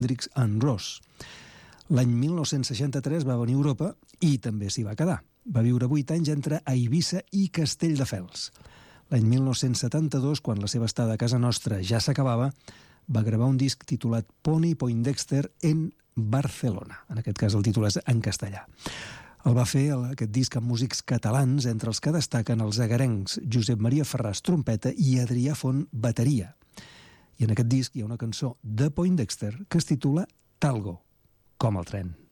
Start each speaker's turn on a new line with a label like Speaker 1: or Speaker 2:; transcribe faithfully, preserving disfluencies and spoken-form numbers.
Speaker 1: Hendrix and Ross. L'any mil nou-cents seixanta-tres va venir a Europa i també s'hi va quedar. Va viure vuit anys entre Eivissa i Castelldefels. L'any mil nou-cents setanta-dos, quan la seva estada a casa nostra ja s'acabava, va gravar un disc titulat Pony Poindexter en Barcelona. En aquest cas el títol és en castellà. El va fer aquest disc amb músics catalans, entre els que destaquen els agarencs Josep Maria Ferràs, trompeta, i Adrià Font, bateria. I en aquest disc hi ha una cançó de Poindexter que es titula Talgo, com el tren.